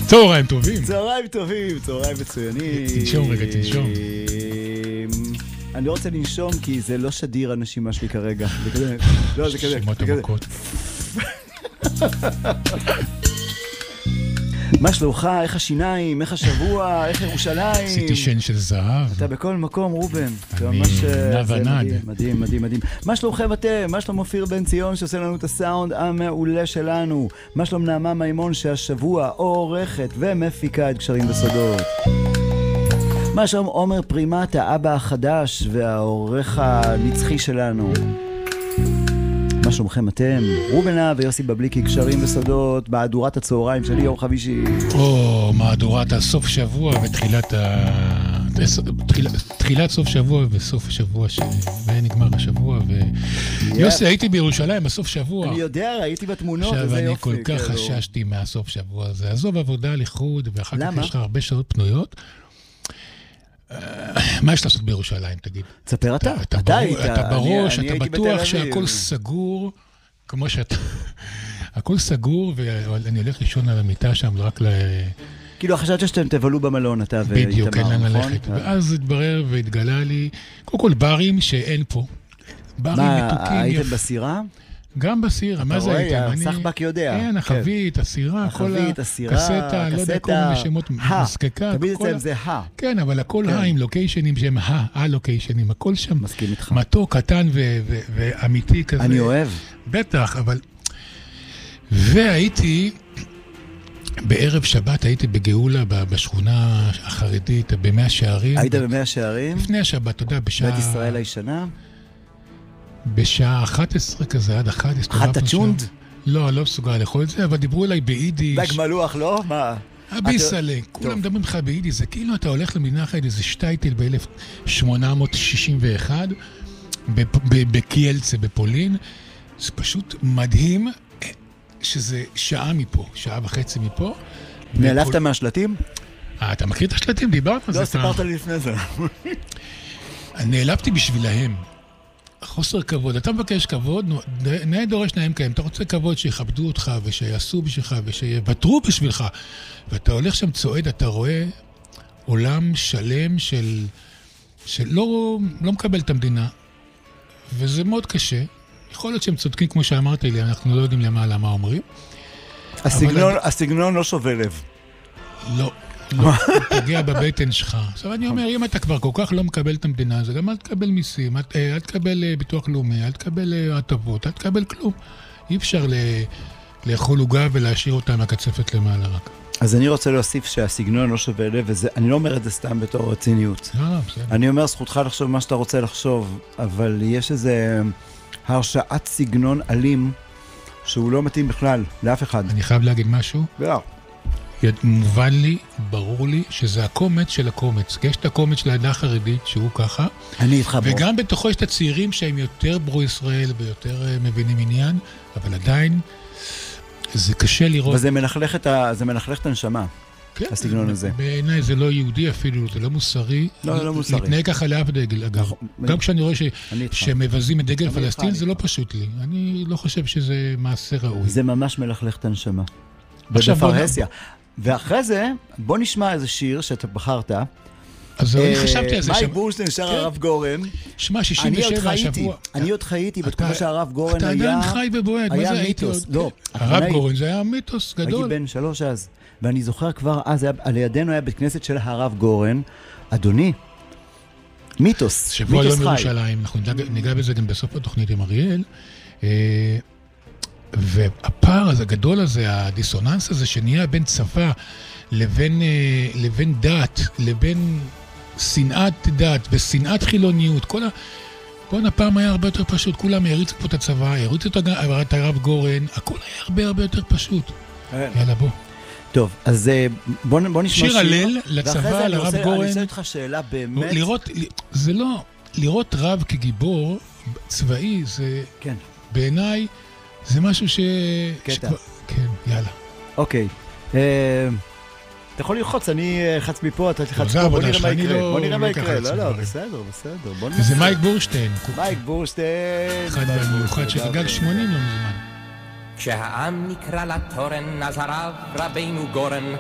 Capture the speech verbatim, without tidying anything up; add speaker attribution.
Speaker 1: צהריים טובים.
Speaker 2: צהריים טובים, צהריים מצוינים.
Speaker 1: תנשום רגע, תנשום.
Speaker 2: אני לא רוצה לנשום כי זה לא שדיר הנשימה שלי כרגע. זה כזה, לא, זה כזה.
Speaker 1: שמות עמוקות.
Speaker 2: מה שלומך? איך השיניים? איך השבוע? איך ירושלים?
Speaker 1: עשיתי שן של זהב.
Speaker 2: אתה בכל מקום, רובן.
Speaker 1: אני נע ונד.
Speaker 2: מדהים, מדהים, מדהים. מה שלומכם אתם? מה שלום אופיר בן ציון שעושה לנו את הסאונד המעולה שלנו? מה שלום נעמה מימון שהשבוע עורכת ומפיקה את קשרים בסודות? מה שלום עומר פרימת, האבא החדש והעורך הנצחי שלנו? מה שלומכם אתם? רובנה ויוסי בבליקי, קשרים וסודות, מהדורת הצהריים שלי יום חמישי.
Speaker 1: או, מהדורת הסוף שבוע ותחילת ה... תחילת סוף שבוע וסוף השבוע שנגמר השבוע ו... יוסי, הייתי בירושלים בסוף שבוע.
Speaker 2: אני יודע, הייתי בתמונות,
Speaker 1: עכשיו אני כל כך חששתי מהסוף שבוע הזה. עזוב עבודה לחוד ואחר כך יש לך הרבה שעות פנויות. מה יש לעשות בירושלים, תגיד?
Speaker 2: תספר אתה.
Speaker 1: אתה בראש, אתה בטוח שהכל סגור, כמו שאתה... הכל סגור, ואני הולך לישון על המיטה שם, רק ל...
Speaker 2: כאילו, חשבת שאתם תבלו במלון, אתה ואיתמר, נכון?
Speaker 1: בדיוק, אין לנו ללכת. ואז התברר והתגלה לי, קודם כל ברים שאין פה. ברים מתוקים.
Speaker 2: מה, הייתם בסירה?
Speaker 1: גם בסיר, מה זה הייתם?
Speaker 2: אתה רואה, הסחבק יודע.
Speaker 1: כן, החבית, הסירה,
Speaker 2: החבית, הסירה,
Speaker 1: קסטה, לא יודע, כל מיני שמות מזקקה.
Speaker 2: תמיד אצלם זה ה.
Speaker 1: כן, אבל הכל ה עם לוקיישנים שהם ה, הלוקיישנים, הכל שם.
Speaker 2: מסכים איתך.
Speaker 1: מתוק, קטן ואמיתי כזה.
Speaker 2: אני אוהב.
Speaker 1: בטח, אבל... והייתי, בערב שבת הייתי בגאולה בשכונה החרדית, במאה שערים.
Speaker 2: היית במאה שערים?
Speaker 1: לפני השבת, אתה יודע, בשעה...
Speaker 2: בית ישראל הישנה?
Speaker 1: בשעה אחת עשרה כזה, עד אחת עשרה.
Speaker 2: אחת הצ'ונד?
Speaker 1: לא, לא מסוגל לאכול את זה, אבל דיברו אליי ביידיש.
Speaker 2: דג מלוח, לא? מה?
Speaker 1: הביסלה, כולם מדברים לך ביידיש, זה כאילו אתה הולך למדינה אחרת, איזה שטייטל ב-אלף שמונה מאות שישים ואחת, בקיאלצה, בפולין. זה פשוט מדהים שזה שעה מפה, שעה וחצי מפה.
Speaker 2: נעלבת מהשלטים?
Speaker 1: אה, אתה מכיר את השלטים? דיברת על זה?
Speaker 2: לא, סיפרת לי לפני זה.
Speaker 1: נעלבתי בשבילהם. חוסר כבוד. אתה מבקש כבוד, נאה דורש נאה מקיים. אתה רוצה כבוד שיכבדו אותך ושיעשו בשבילך ושיוותרו בשבילך. ואתה הולך שם צועד, אתה רואה עולם שלם של... שלא לא מקבל את המדינה. וזה מאוד קשה. יכול להיות שהם צודקים כמו שאמרת לי, אנחנו לא יודעים למה, למה אומרים.
Speaker 2: הסגנון, הסגנון לא שווה לב.
Speaker 1: לא. לא, תגיע בבטן שלך. עכשיו אני אומר, אם אתה כבר כל כך לא מקבל את המדינה, זה גם אל תקבל מיסים, אל תקבל ביטוח לאומי, אל תקבל הטבות, אל תקבל כלום. אי אפשר לאכול עוגה ולהשאיר אותה מהקצפת למעלה רק.
Speaker 2: אז אני רוצה להוסיף שהסגנון לא שווה לב, ואני לא אומר את זה סתם בתור רציניות.
Speaker 1: לא, לא, בסדר.
Speaker 2: אני אומר, זכותך לחשוב מה שאתה רוצה לחשוב, אבל יש איזה הרשאת סגנון אלים, שהוא לא מתאים בכלל, לאף אחד.
Speaker 1: אני חייב להגיד משהו?
Speaker 2: לא.
Speaker 1: מובן לי, ברור לי, שזה הקומץ של הקומץ. יש את הקומץ של העדה החרדית, שהוא ככה.
Speaker 2: אני איתך בו.
Speaker 1: וגם בתוכו יש את הצעירים שהם יותר ברו ישראל ויותר מבינים עניין, אבל עדיין זה קשה לראות.
Speaker 2: וזה מלכלך את, ה... זה מלכלך את הנשמה, כן, הסגנון הזה.
Speaker 1: בעיניי זה לא יהודי אפילו, זה לא מוסרי.
Speaker 2: לא, לא מוסרי.
Speaker 1: להתנהג ככה לאף דגל, אגב. גם כשאני רואה ש... שמבזים את דגל פלסטין, זה לא פשוט לי. אני לא חושב שזה מעשה ראוי.
Speaker 2: זה ממש מלכלך את הנשמה. בפרהסיה. ואחרי זה, בוא נשמע איזה שיר שאתה בחרת.
Speaker 1: אז אני חשבתי על זה.
Speaker 2: מייק בורשטיין, שר הרב גורן.
Speaker 1: שמע, שישים ושבע השבוע.
Speaker 2: אני עוד חייתי בתקופה שהרב גורן היה...
Speaker 1: אתה עדיין חי ובועד.
Speaker 2: היה מיתוס. לא.
Speaker 1: הרב גורן זה היה מיתוס גדול.
Speaker 2: הייתי בן שלוש אז. ואני זוכר כבר אז, על ידינו היה בית כנסת של הרב גורן. אדוני, מיתוס.
Speaker 1: שבוע יום ירושלים. אנחנו ניגע בזה גם בסוף התוכנית עם אריאל. והפער הזה, הגדול הזה, הדיסוננס הזה שנהיה בין צבא לבין, לבין דת, לבין שנאת דת ושנאת חילוניות, כל ה... בואו הפעם היה הרבה יותר פשוט, כולם הריצו פה את הצבא, הריצו את הרב גורן, הכל היה הרבה הרבה יותר פשוט. יאללה, בוא.
Speaker 2: טוב, אז בוא, בוא נשמע שיר.
Speaker 1: שיר הלל לצבא, לרב גורן.
Speaker 2: אני אעשה אותך שאלה באמת.
Speaker 1: לראות, זה לא, לראות רב כגיבור צבאי, זה
Speaker 2: כן.
Speaker 1: בעיניי, זה משהו ש...
Speaker 2: קטע.
Speaker 1: כן, יאללה.
Speaker 2: אוקיי. אתה יכול ללחוץ, אני חץ מפה, אתה תלחץ פה, בוא נראה מה יקרה. בוא נראה מה יקרה. לא, לא, בסדר, בסדר.
Speaker 1: זה מייק בורשטיין.
Speaker 2: מייק בורשטיין.
Speaker 1: אחד במיוחד שחגג שמונים לא מזמן.
Speaker 3: כשהעם נקרא לתורן, אז הרב רבינו גורן